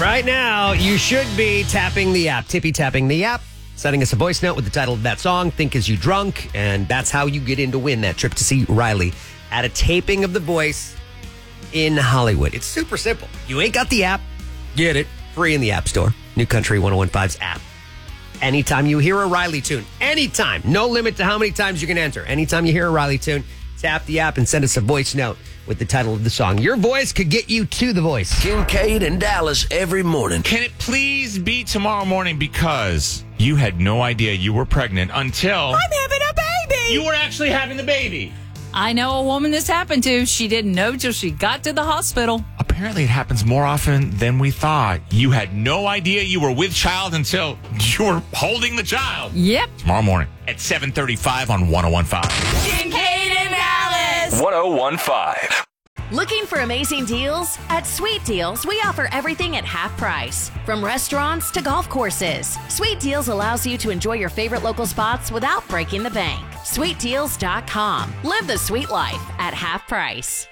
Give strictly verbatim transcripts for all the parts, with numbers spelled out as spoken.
Right now, you should be tapping the app, tippy tapping the app, sending us a voice note with the title of that song, Think As You Drunk, and that's how you get in to win that trip to see Riley at a taping of The Voice in Hollywood. It's super simple. You ain't got the app, get it, free in the App Store. New Country ten fifteens app. Anytime you hear a Riley tune, anytime, no limit to how many times you can enter. Anytime you hear a Riley tune, tap the app and send us a voice note with the title of the song. Your voice could get you to The Voice. Kincaid and Dallas every morning. Can it please be tomorrow morning because you had no idea you were pregnant until... I'm having a baby! You were actually having the baby. I know a woman this happened to. She didn't know till she got to the hospital. Apparently it happens more often than we thought. You had no idea you were with child until you were holding the child. Yep. Tomorrow morning at seven thirty-five on ten fifteen. Kincaid and Dallas. ten fifteen. Looking for amazing deals? At Sweet Deals, we offer everything at half price. From restaurants to golf courses, Sweet Deals allows you to enjoy your favorite local spots without breaking the bank. sweet deals dot com. Live the sweet life at half price.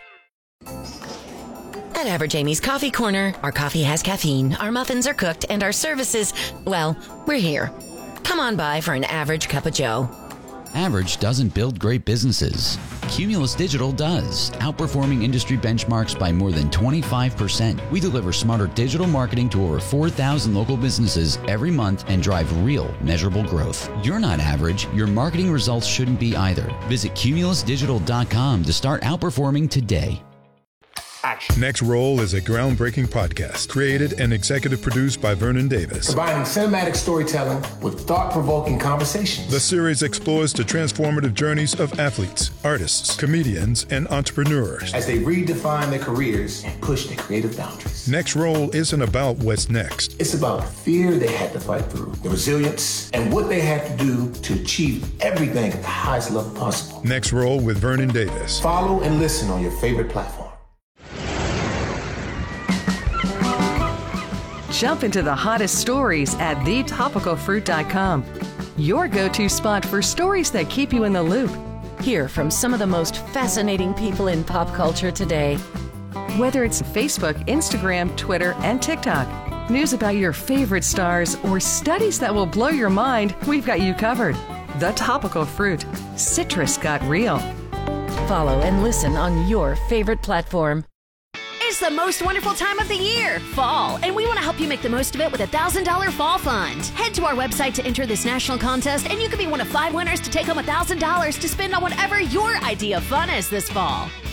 At Average Amy's Coffee Corner, our coffee has caffeine, our muffins are cooked, and our services, well, we're here. Come on by for an average cup of joe. Average doesn't build great businesses. Cumulus Digital does, outperforming industry benchmarks by more than twenty-five percent. We deliver smarter digital marketing to over four thousand local businesses every month and drive real, measurable growth. You're not average. Your marketing results shouldn't be either. Visit cumulus digital dot com to start outperforming today. Action. Next Roll is a groundbreaking podcast created and executive produced by Vernon Davis. Combining cinematic storytelling with thought-provoking conversations. The series explores the transformative journeys of athletes, artists, comedians, and entrepreneurs as they redefine their careers and push their creative boundaries. Next Roll isn't about what's next. It's about the fear they had to fight through, the resilience, and what they had to do to achieve everything at the highest level possible. Next Roll with Vernon Davis. Follow and listen on your favorite platform. Jump into the hottest stories at the topical fruit dot com. Your go-to spot for stories that keep you in the loop. Hear from some of the most fascinating people in pop culture today. Whether it's Facebook, Instagram, Twitter, and TikTok, news about your favorite stars, or studies that will blow your mind, we've got you covered. The Topical Fruit. Citrus got real. Follow and listen on your favorite platform. It's the most wonderful time of the year, fall, and we want to help you make the most of it with a one thousand dollars Fall Fund. Head to our website to enter this national contest, and you could be one of five winners to take home one thousand dollars to spend on whatever your idea of fun is this fall.